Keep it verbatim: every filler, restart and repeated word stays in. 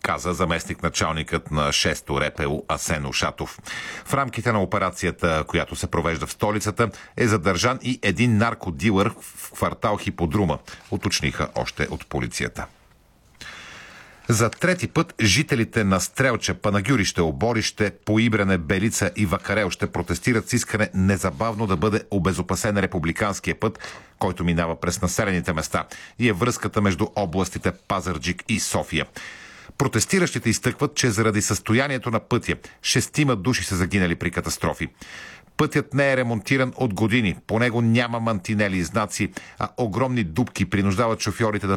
каза заместник-началникът на шесто РПУ Асен Ушатов. В рамките на операцията, която се провежда в столицата, е задържан и един наркодилър в квартал Хиподрума, уточниха още от полицията. За трети път жителите на Стрелча, Панагюрище, Оборище, Поибрене, Белица и Вакарел ще протестират с искане незабавно да бъде обезопасен републиканския път, който минава през населените места и е връзката между областите Пазарджик и София. Протестиращите изтъкват, че заради състоянието на пътя шестима души са загинали при катастрофи. Пътят не е ремонтиран от години, по него няма мантинели и знаци, а огромни дупки принуждават шофьорите да